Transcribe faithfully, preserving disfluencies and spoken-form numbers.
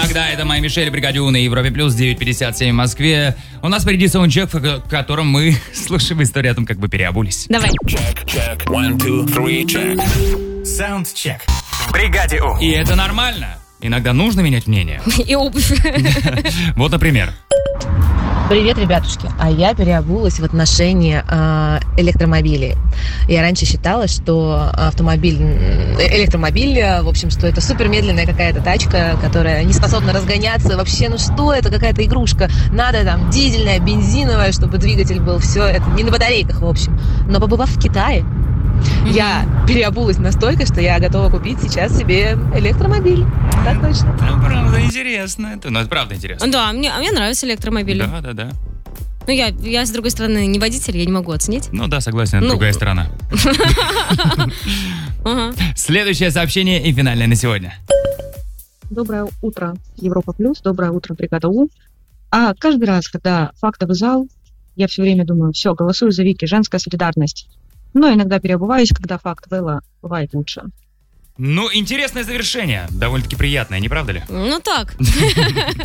иногда. Это Майя Мишель, Бригадю на Европе Плюс, девять пятьдесят семь в Москве. У нас впереди саундчек, в котором мы слушаем историю о том, как вы переобулись. Давай. Check, check, one, two, three, check. Саундчек. В Бригаде У. И это нормально. Иногда нужно менять мнение. И обувь. Вот, например. Привет, ребятушки. А я переобулась в отношении э, электромобилей. Я раньше считала, что автомобиль, электромобиль, в общем, что это супер медленная какая-то тачка, которая не способна разгоняться. Вообще, ну что это, какая-то игрушка. Надо там дизельная, бензиновая, чтобы двигатель был. Все это не на батарейках, в общем. Но побывав в Китае, mm-hmm. я переобулась настолько, что я готова купить сейчас себе электромобиль. Так точно. Это правда интересно. Это, ну, это правда интересно. Да, мне, а мне нравятся электромобили. Да, да, да. Ну, я, я, с другой стороны, не водитель, я не могу оценить. Ну да, согласен, это ну... другая сторона. Следующее сообщение и финальное на сегодня. Доброе утро, Европа Плюс, доброе утро, Бригада У. А каждый раз, когда фактовый зал, я все время думаю, все, голосую за Вики, женская солидарность. Но иногда переобуваюсь, когда факт Вэлла бывает лучше. Ну, интересное завершение. Довольно-таки приятное, не правда ли? Ну так.